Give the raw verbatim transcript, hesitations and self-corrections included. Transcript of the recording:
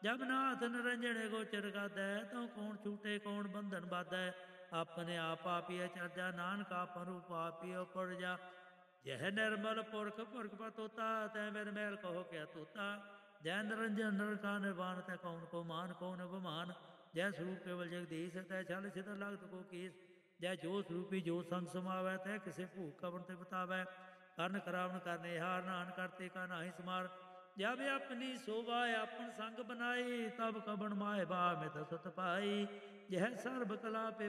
जब नाथ निरंजन गोचर गादै, तो कौन छूटे कौन बंधन बाधै। अपने आप आपी चर्जा, नानक आपन रूप आपी उपरजा। यह निर्मल पुरख पुरख पतोता, तै मेर मैल कहो क्या तोता। जय निरंजन नरका निर्वाण, तै कौन को मान कौन अभिमान। जय स्वरूप केवल जगदीश, तै छल छितर लागत को कीस। जय जो स्वरूपी जो संग समावै, तै किसे भूख कवन ते बतावै। ਕਰਨ ਕਰਾਵਨ ਕਰਨੇ ਹਾਰ, ਨਾਨ ਕਰਤੇ ਕਾ ਨਾਹੀ ਸਮਾਰ। ਜਬ ਆਪਣੀ ਸੋਭਾ ਆਪਨ ਸੰਗ ਬਨਾਈ, ਤਬ ਕਬਨ ਮਾਏ ਬਾ ਮਿਤ ਸੁਤ ਪਾਈ। यह सर्व कला पे